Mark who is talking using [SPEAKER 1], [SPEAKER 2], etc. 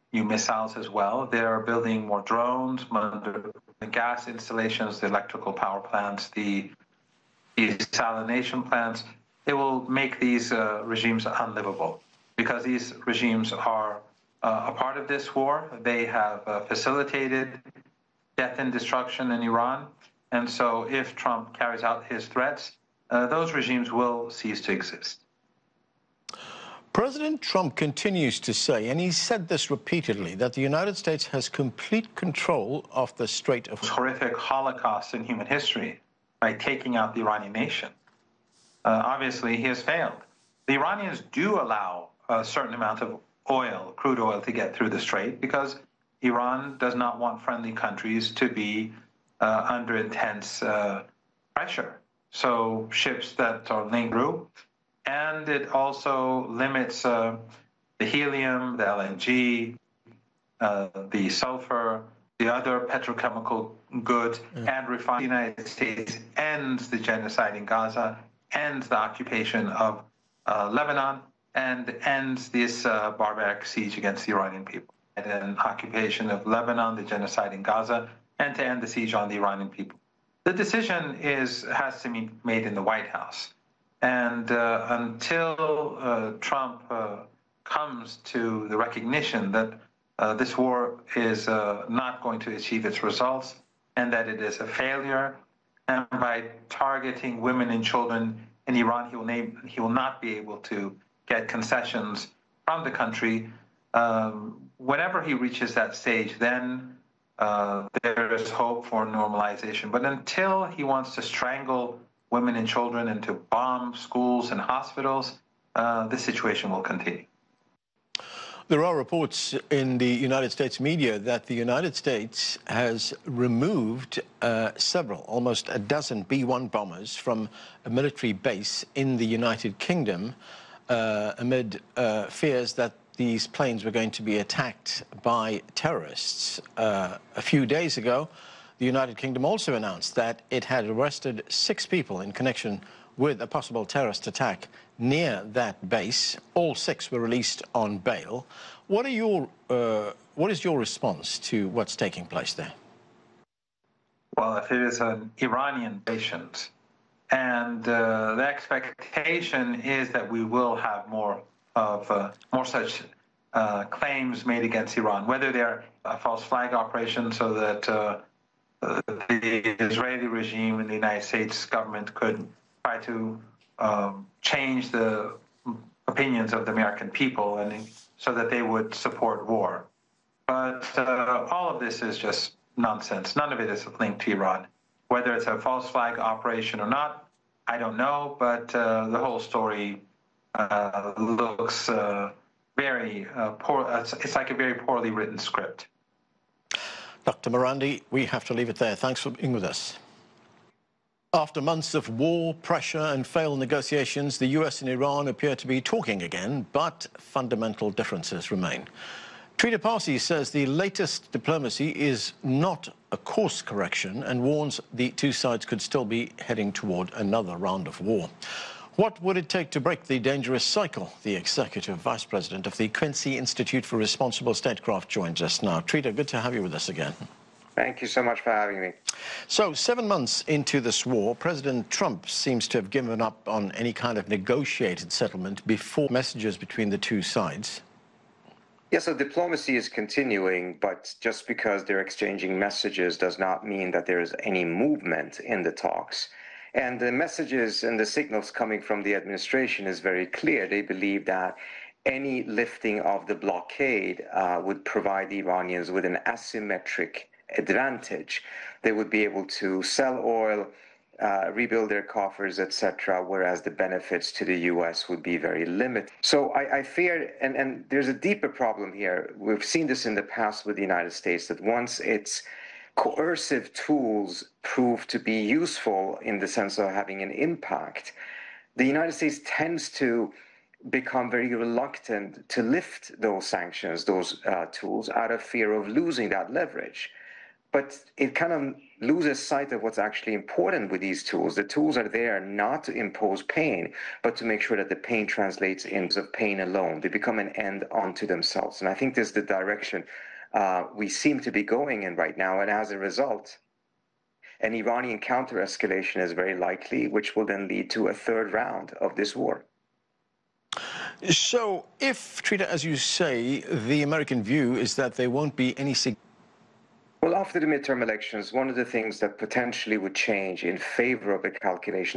[SPEAKER 1] missiles as well. They're building more drones, the gas installations, the electrical power plants, the desalination plants. It will make these regimes unlivable because these regimes are a part of this war. They have facilitated death and destruction in Iran. And so if Trump carries out his threats, those regimes will cease to exist.
[SPEAKER 2] President Trump continues to say, and he said this repeatedly, that the United States has complete control of the Strait of Hormuz.
[SPEAKER 1] Horrific holocaust in human history by taking out the Iranian nation. Obviously, he has failed. The Iranians do allow a certain amount of oil, crude oil, to get through the strait because Iran does not want friendly countries to be under intense pressure. So ships that are linked through. And it also limits the helium, the LNG, the sulfur, the other petrochemical goods, and refine. The United States ends the genocide in Gaza, ends the occupation of Lebanon, and ends this barbaric siege against the Iranian people. An occupation of Lebanon, the genocide in Gaza, and to end the siege on the Iranian people. The decision has to be made in the White House. And until Trump comes to the recognition that this war is not going to achieve its results and that it is a failure, and by targeting women and children in Iran, he will not be able to get concessions from the country. Whenever he reaches that stage, then there is hope for normalization. But until he wants to strangle women and children and to bomb schools and hospitals, this situation will continue.
[SPEAKER 2] There are reports in the United States media that the United States has removed several, almost a dozen B-1 bombers from a military base in the United Kingdom amid fears that these planes were going to be attacked by terrorists. A few days ago, the United Kingdom also announced that it had arrested 6 people in connection with a possible terrorist attack near that base. All 6 were released on bail. What is your response to what's taking place there?
[SPEAKER 1] Well, if it is an Iranian patient, and the expectation is that we will have more such claims made against Iran, whether they're a false flag operation so that the Israeli regime and the United States government could try to change the opinions of the American people and so that they would support war. But all of this is just nonsense. None of it is linked to Iran. Whether it's a false flag operation or not, I don't know, but the whole story looks very poor. It's like a very poorly written script.
[SPEAKER 2] Dr. Marandi, we have to leave it there. Thanks for being with us. After months of war, pressure and failed negotiations, the US and Iran appear to be talking again, but fundamental differences remain. Trita Parsi says the latest diplomacy is not a course correction and warns the two sides could still be heading toward another round of war. What would it take to break the dangerous cycle? The Executive Vice President of the Quincy Institute for Responsible Statecraft joins us now. Trita, good to have you with us again.
[SPEAKER 3] Thank you so much for having me.
[SPEAKER 2] So, 7 months into this war, President Trump seems to have given up on any kind of negotiated settlement before messages between the two sides.
[SPEAKER 3] Yeah, so diplomacy is continuing, but just because they're exchanging messages does not mean that there is any movement in the talks. And the messages and the signals coming from the administration is very clear. They believe that any lifting of the blockade would provide the Iranians with an asymmetric advantage. They would be able to sell oil, rebuild their coffers, etc., whereas the benefits to the U.S. would be very limited. So I fear, and there's a deeper problem here. We've seen this in the past with the United States, that once its coercive tools prove to be useful in the sense of having an impact, the United States tends to become very reluctant to lift those sanctions, those tools, out of fear of losing that leverage. but it kind of loses sight of what's actually important with these tools. The tools are there not to impose pain, but to make sure that the pain translates into pain alone. They become an end unto themselves. And I think this is the direction we seem to be going in right now. And as a result, an Iranian counter-escalation is very likely, which will then lead to a third round of this war.
[SPEAKER 2] So if, Trita, as you say, the American view is that there won't be any
[SPEAKER 3] Well, after the midterm elections, one of the things that potentially would change in favor of a calculation